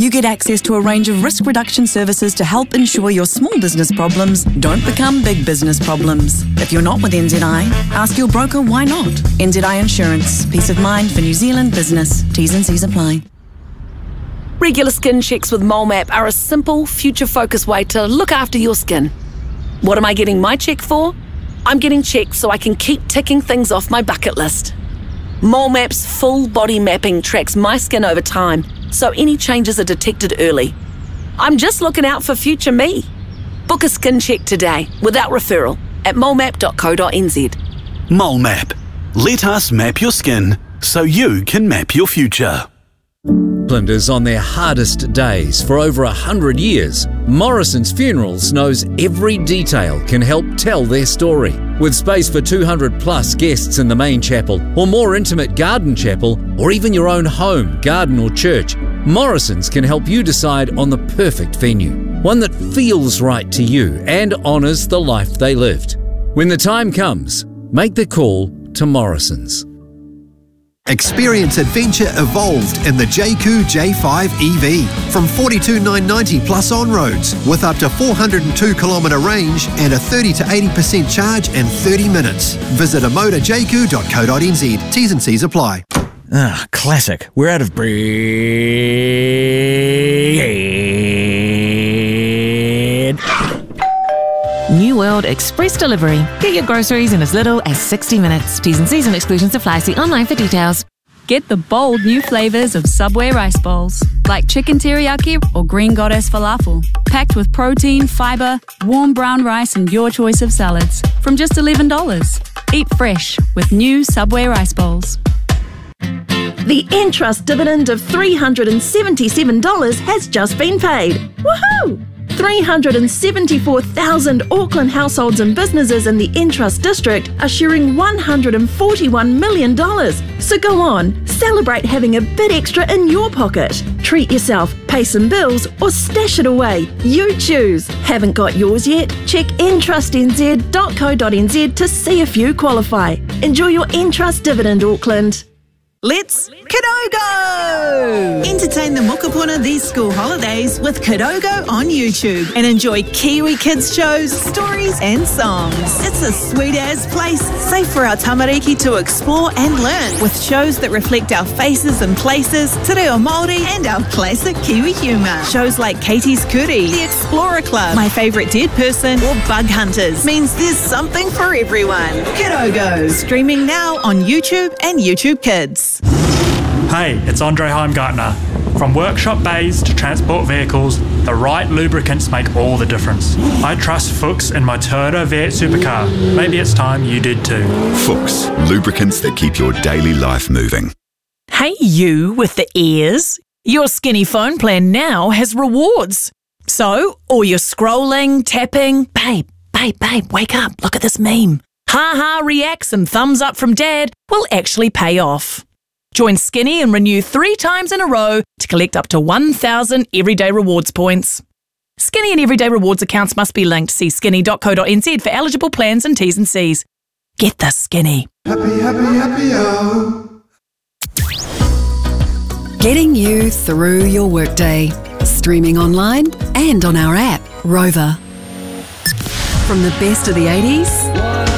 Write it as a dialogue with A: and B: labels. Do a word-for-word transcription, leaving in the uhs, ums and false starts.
A: you get access to a range of risk reduction services to help ensure your small business problems don't become big business problems. If you're not with N Z I, ask your broker why not. N Z I Insurance. Peace of mind for New Zealand business. T's and C's apply.
B: Regular skin checks with MoleMap are a simple, future-focused way to look after your skin. What am I getting my check for? I'm getting checked so I can keep ticking things off my bucket list. MoleMap's full body mapping tracks my skin over time, so any changes are detected early. I'm just looking out for future me. Book a skin check today without referral at molemap dot co dot n z.
C: MoleMap. Let us map your skin so you can map your future.
D: Is on their hardest days for over a hundred years, Morrison's Funerals knows every detail can help tell their story. With space for two hundred plus guests in the main chapel, or more intimate garden chapel, or even your own home, garden or church, Morrison's can help you decide on the perfect venue, one that feels right to you and honours the life they lived. When the time comes, make the call to Morrison's.
E: Experience adventure evolved in the Jayco J five E V from forty-two thousand nine hundred ninety dollars plus on-roads with up to four hundred two kilometre range and a thirty to eighty percent charge in thirty minutes. Visit a motor jayco dot co dot n z. T's and C's apply.
F: Ah, classic. We're out of bread.
G: New World Express Delivery. Get your groceries in as little as sixty minutes. T's and C's and exclusions apply. See online for details.
H: Get the bold new flavours of Subway rice bowls, like chicken teriyaki or green goddess falafel, packed with protein, fibre, warm brown rice and your choice of salads, from just eleven dollars. Eat fresh with new Subway rice bowls.
I: The Entrust dividend of three hundred seventy-seven dollars has just been paid. Woohoo! three hundred seventy-four thousand Auckland households and businesses in the Entrust district are sharing one hundred forty-one million dollars. So go on, celebrate having a bit extra in your pocket. Treat yourself, pay some bills, or stash it away. You choose. Haven't got yours yet? Check entrust n z dot co dot n z to see if you qualify. Enjoy your Entrust dividend, Auckland.
J: Let's Kidogo! Entertain the mokopuna these school holidays with Kidogo on YouTube and enjoy Kiwi kids shows, stories and songs. It's a sweet-ass place, safe for our tamariki to explore and learn, with shows that reflect our faces and places, te reo Māori and our classic Kiwi humour. Shows like Katie's Kuri, The Explorer Club, My Favourite Dead Person or Bug Hunters means there's something for everyone. Kidogo, streaming now on YouTube and YouTube Kids.
K: Hey, it's Andre Heimgartner. From workshop bays to transport vehicles, the right lubricants make all the difference. I trust Fuchs in my Toyota V eight supercar. Maybe it's time you did too.
L: Fuchs, lubricants that keep your daily life moving.
M: Hey you with the ears. Your Skinny phone plan now has rewards. So, all your scrolling, tapping, babe, babe, babe, wake up, look at this meme. Ha-ha reacts and thumbs up from dad will actually pay off. Join Skinny and renew three times in a row to collect up to one thousand Everyday Rewards points. Skinny and Everyday Rewards accounts must be linked. See skinny dot co dot n z for eligible plans and T's and C's. Get the Skinny.
N: Happy, happy, happy, oh.
O: Getting you through your workday. Streaming online and on our app, Rover. From the best of the eighties